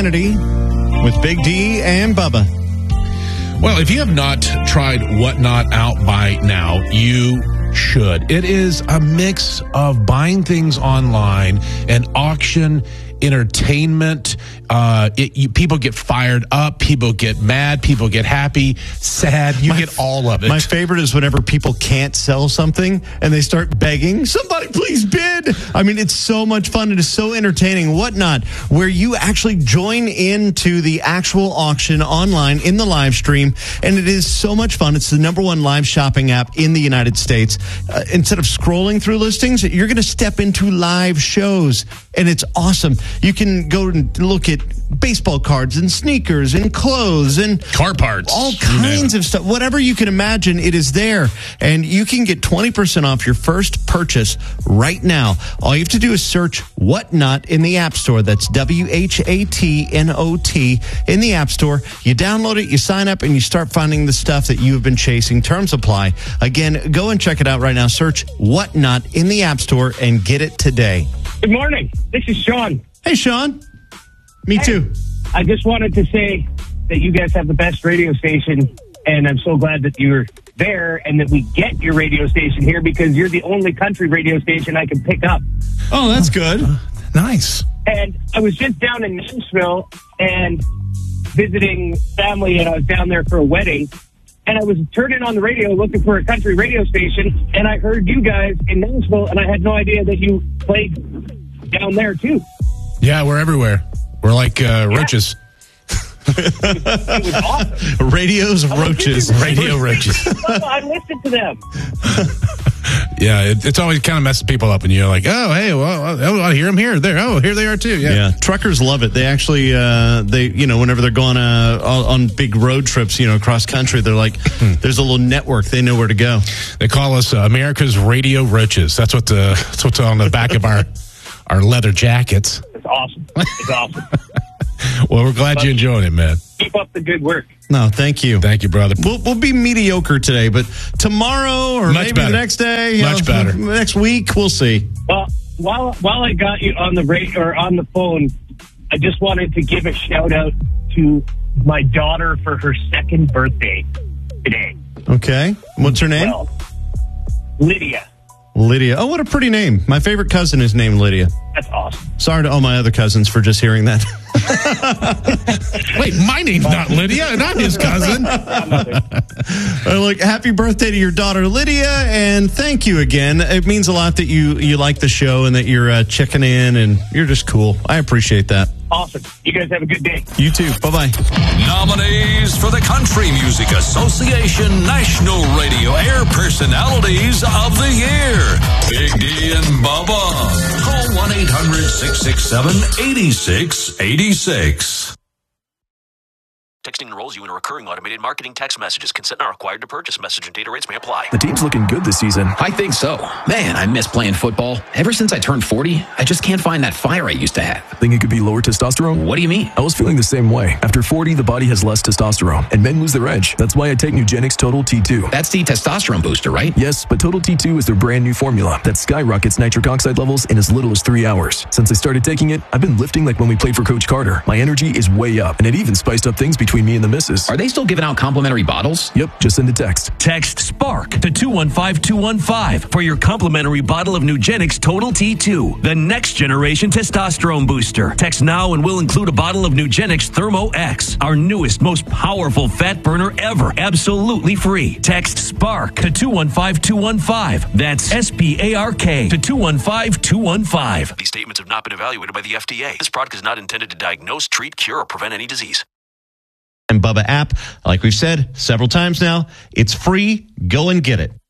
With Big D and Bubba. Well, if you have not tried Whatnot out by now, you should. It is a mix of buying things online and auction entertainment. People get fired up, people get mad, people get happy, sad. You get all of it. My favorite is whenever people can't sell something and they start begging, somebody please bid. I mean, it's so much fun. It is so entertaining. Whatnot, where you actually join into the actual auction online in the live stream, and it is so much fun. It's the #1 live shopping app in the United States. Instead of scrolling through listings, you're going to step into live shows, and it's awesome. You can go and look at baseball cards and sneakers and clothes and car parts, all kinds of stuff. Whatever you can imagine, it is there. And you can get 20% off your first purchase right now. All you have to do is search Whatnot in the App Store. That's WHATNOT in the App Store. You download it, you sign up, and you start finding the stuff that you have been chasing. Terms apply. Again, go and check it out right now. Search Whatnot in the App Store and get it today. Good morning. This is Sean. Hey, Sean. Me too. I just wanted to say that you guys have the best radio station, and I'm so glad that you're there and that we get your radio station here because you're the only country radio station I can pick up. Oh, that's good. Nice. And I was just down in Nashville and visiting family, and I was down there for a wedding, and I was turning on the radio looking for a country radio station, and I heard you guys in Nashville, and I had no idea that you played down there too. Yeah, we're everywhere. We're like roaches. It was awesome. Radio's roaches. Radio roaches. I listened to them. Yeah, it's always kind of messing people up, and you're like, oh, hey, well, I hear them here. There, oh, here they are too. Yeah, truckers love it. They actually, whenever they're going on big road trips, across country, they're like, there's a little network. They know where to go. They call us America's Radio Roaches. That's what's on the back of our leather jackets. It's awesome. It's awesome. Well, we're glad you enjoyed it, man. Keep up the good work. No, thank you. Thank you, brother. We'll be mediocre today, but tomorrow or Much maybe better. the next day, Much better. Next week, we'll see. Well, while I got you on the or on the phone, I just wanted to give a shout out to my daughter for her second birthday today. Okay. What's her name? Well, Lydia. Lydia. Oh, what a pretty name. My favorite cousin is named Lydia. That's awesome. Sorry to all my other cousins for just hearing that. Wait, my name's not Lydia, and I'm his cousin. Look, happy birthday to your daughter, Lydia, and thank you again. It means a lot that you like the show and that you're checking in, and you're just cool. I appreciate that. Awesome. You guys have a good day. You too. Bye-bye. Nominees for the Country Music Association National Radio Air Personalities of the Year. Big D and Bubba. Call 1-800-667-8686. Texting enrolls you in a recurring automated marketing text messages. Consent not required to purchase. Message and data rates may apply. The team's looking good this season. I think so. Man, I miss playing football. Ever since I turned 40, I just can't find that fire I used to have. Think it could be lower testosterone? What do you mean? I was feeling the same way. After 40, the body has less testosterone, and men lose their edge. That's why I take Nugenix Total T2. That's the testosterone booster, right? Yes, but Total T2 is their brand new formula that skyrockets nitric oxide levels in as little as 3 hours. Since I started taking it, I've been lifting like when we played for Coach Carter. My energy is way up, and it even spiced up things between me and the missus. Are they still giving out complimentary bottles? Yep, just send a text. Text SPARK to 215215 for your complimentary bottle of Nugenix Total T2, the next generation testosterone booster. Text now and we'll include a bottle of Nugenix Thermo X, our newest, most powerful fat burner ever, absolutely free. Text SPARK to 215215. That's SPARK to 215215. These statements have not been evaluated by the FDA. This product is not intended to diagnose, treat, cure, or prevent any disease. And Bubba app, like we've said several times now, it's free. Go and get it.